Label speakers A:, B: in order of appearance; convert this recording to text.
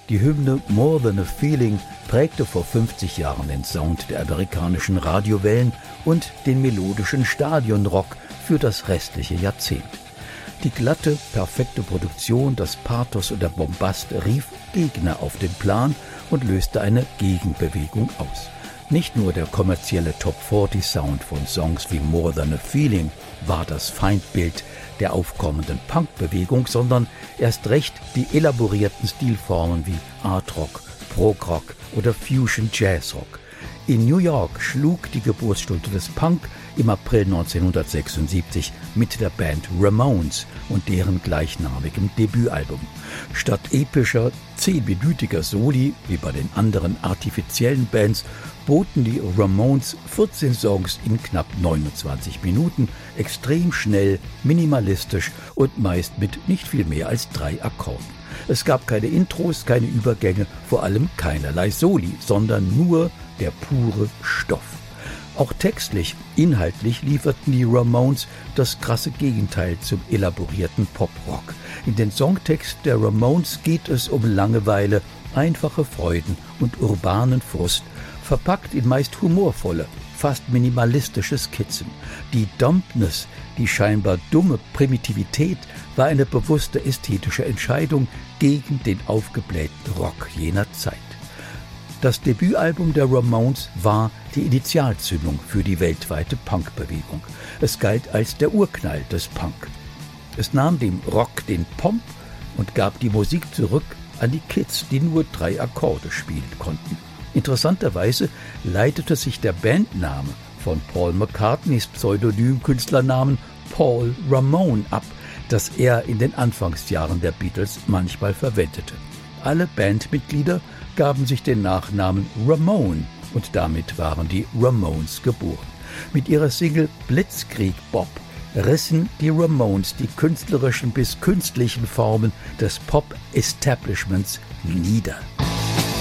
A: Die Hymne More Than a Feeling prägte vor 50 Jahren den Sound der amerikanischen Radiowellen und den melodischen Stadionrock für das restliche Jahrzehnt. Die glatte, perfekte Produktion, das Pathos und der Bombast rief Gegner auf den Plan und löste eine Gegenbewegung aus. Nicht nur der kommerzielle Top-40-Sound von Songs wie More Than a Feeling war das Feindbild der aufkommenden Punkbewegung, sondern erst recht die elaborierten Stilformen wie Art-Rock, Prog-Rock oder Fusion-Jazz-Rock. In New York schlug die Geburtsstunde des Punk im April 1976 mit der Band Ramones und deren gleichnamigem Debütalbum. Statt epischer, 10-minütiger Soli, wie bei den anderen artifiziellen Bands, boten die Ramones 14 Songs in knapp 29 Minuten, extrem schnell, minimalistisch und meist mit nicht viel mehr als 3 Akkorden. Es gab keine Intros, keine Übergänge, vor allem keinerlei Soli, sondern nur der pure Stoff. Auch textlich, inhaltlich lieferten die Ramones das krasse Gegenteil zum elaborierten Pop-Rock. In den Songtexten der Ramones geht es um Langeweile, einfache Freuden und urbanen Frust, verpackt in meist humorvolle, fast minimalistische Skizzen. Die Dumpness, die scheinbar dumme Primitivität, war eine bewusste ästhetische Entscheidung gegen den aufgeblähten Rock jener Zeit. Das Debütalbum der Ramones war die Initialzündung für die weltweite Punkbewegung. Es galt als der Urknall des Punk. Es nahm dem Rock den Pomp und gab die Musik zurück an die Kids, die nur 3 Akkorde spielen konnten. Interessanterweise leitete sich der Bandname von Paul McCartneys Pseudonym-Künstlernamen Paul Ramone ab, das er in den Anfangsjahren der Beatles manchmal verwendete. Alle Bandmitglieder gaben sich den Nachnamen Ramone und damit waren die Ramones geboren. Mit ihrer Single Blitzkrieg Bob rissen die Ramones die künstlerischen bis künstlichen Formen des Pop-Establishments nieder.